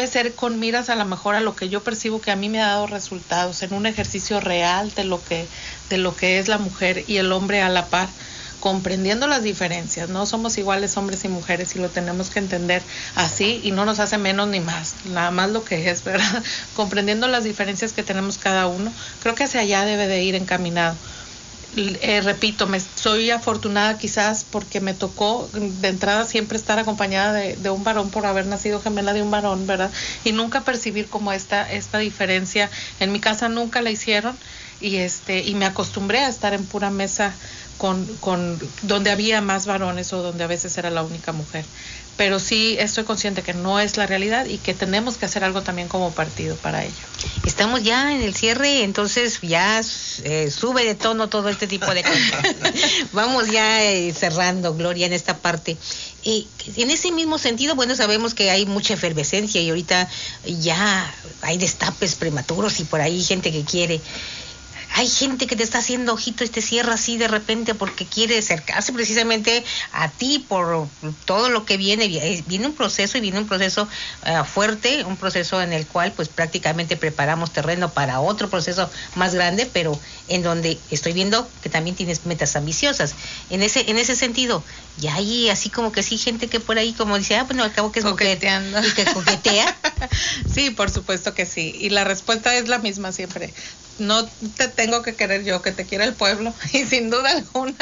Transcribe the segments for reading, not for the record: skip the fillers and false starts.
ser con miras a lo mejor a lo que yo percibo que a mí me ha dado resultados, en un ejercicio real de lo que es la mujer y el hombre a la par, comprendiendo las diferencias. No somos iguales hombres y mujeres, y lo tenemos que entender así, y no nos hace menos ni más, nada más lo que es, ¿verdad? Comprendiendo las diferencias que tenemos cada uno, creo que hacia allá debe de ir encaminado. Repito, soy afortunada quizás porque me tocó de entrada siempre estar acompañada de un varón, por haber nacido gemela de un varón, ¿verdad? Y nunca percibir como esta diferencia. En mi casa nunca la hicieron, y me acostumbré a estar en pura mesa con donde había más varones o donde a veces era la única mujer. Pero sí estoy consciente que no es la realidad y que tenemos que hacer algo también como partido para ello. Estamos ya en el cierre, entonces ya sube de tono todo este tipo de cosas. Vamos ya cerrando, Gloria, en esta parte. En ese mismo sentido, bueno, sabemos que hay mucha efervescencia y ahorita ya hay destapes prematuros y por ahí gente que quiere. Hay gente que te está haciendo ojito este cierre así de repente porque quiere acercarse precisamente a ti por todo lo que viene. Viene un proceso fuerte, un proceso en el cual pues prácticamente preparamos terreno para otro proceso más grande, pero en donde estoy viendo que también tienes metas ambiciosas. En ese sentido, ya hay así como que sí gente que por ahí como dice, bueno, al cabo que es coqueteando mujer y que coquetea. Sí, por supuesto que sí, y la respuesta es la misma siempre. No te tengo que querer yo, que te quiera el pueblo, y sin duda alguna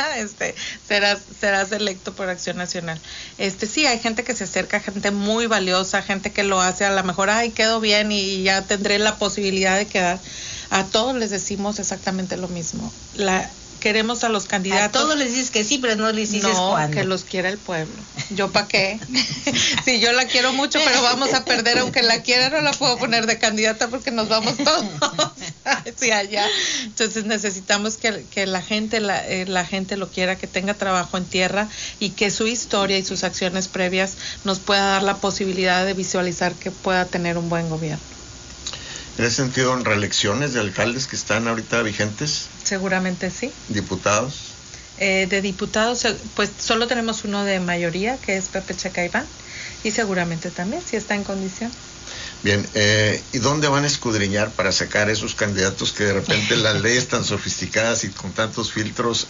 serás electo por Acción Nacional. Sí, hay gente que se acerca, gente muy valiosa, gente que lo hace a lo mejor, quedo bien y ya tendré la posibilidad de quedar. A todos les decimos exactamente lo mismo. Queremos a los candidatos. A todos les dices que sí, pero no les dices cuándo. Que los quiera el pueblo. ¿Yo para qué? Sí, yo la quiero mucho, pero vamos a perder. Aunque la quiera, no la puedo poner de candidata porque nos vamos todos hacia allá. Entonces necesitamos que la gente lo quiera, que tenga trabajo en tierra y que su historia y sus acciones previas nos pueda dar la posibilidad de visualizar que pueda tener un buen gobierno. ¿En ese sentido, en reelecciones de alcaldes que están ahorita vigentes? Seguramente sí. ¿Diputados? De diputados, pues solo tenemos uno de mayoría, que es Pepe Checaiván, y seguramente también, si está en condición. Bien, ¿y dónde van a escudriñar para sacar esos candidatos que de repente las leyes tan sofisticadas y con tantos filtros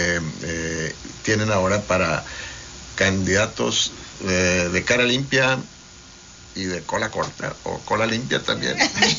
tienen ahora para candidatos de cara limpia y de cola corta o cola limpia también?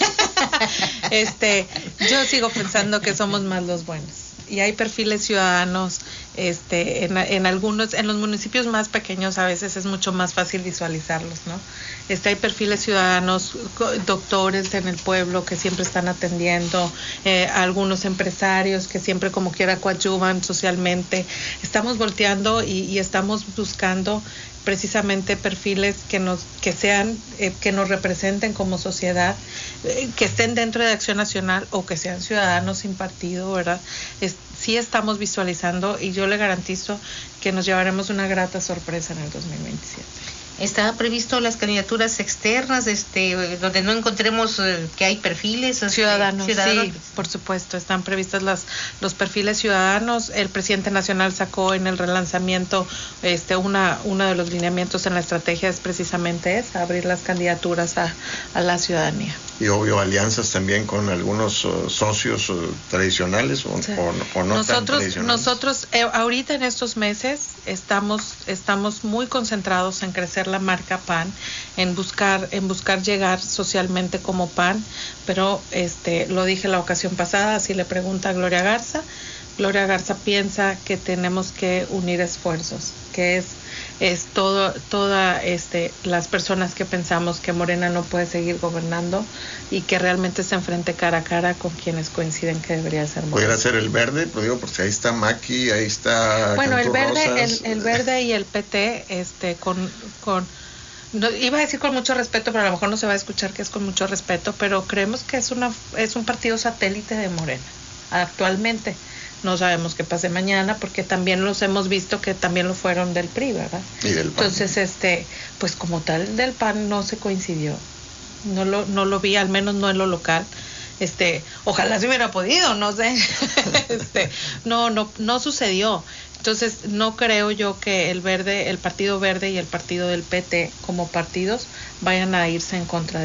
Yo sigo pensando que somos más los buenos, y hay perfiles ciudadanos en los municipios más pequeños a veces es mucho más fácil visualizarlos, ¿no? Hay perfiles ciudadanos, doctores en el pueblo que siempre están atendiendo, algunos empresarios que siempre como quiera coadyuvan socialmente. Estamos volteando y estamos buscando precisamente perfiles que nos representen como sociedad, que estén dentro de Acción Nacional o que sean ciudadanos sin partido, ¿verdad? Sí estamos visualizando, y yo le garantizo que nos llevaremos una grata sorpresa en el 2027. ¿Está previsto las candidaturas externas, donde no encontremos que hay perfiles ciudadanos? Sí, por supuesto, están previstos los perfiles ciudadanos. El presidente nacional sacó en el relanzamiento uno de los lineamientos en la estrategia es precisamente abrir las candidaturas a la ciudadanía. Y obvio alianzas también con algunos socios tradicionales o no tan tradicionales. Nosotros ahorita en estos meses estamos muy concentrados en crecer la marca PAN, en buscar llegar socialmente como PAN, pero lo dije la ocasión pasada, si le pregunta a Gloria Garza piensa que tenemos que unir esfuerzos, que es toda las personas que pensamos que Morena no puede seguir gobernando y que realmente se enfrente cara a cara con quienes coinciden que debería ser Morena. ¿Pudiera ser el Verde? Pues digo, porque ahí está Maki, ahí está bueno, Cantú el Verde y el PT no, iba a decir con mucho respeto, pero a lo mejor no se va a escuchar que es con mucho respeto, pero creemos que es un partido satélite de Morena actualmente. No sabemos qué pase mañana, porque también los hemos visto que también lo fueron del PRI, ¿verdad? Y del PAN. Entonces, pues como tal del PAN no se coincidió. No lo vi, al menos no en lo local. Ojalá se hubiera podido, no sé. No sucedió. Entonces, no creo yo que el Partido Verde y el partido del PT como partidos vayan a irse en contra de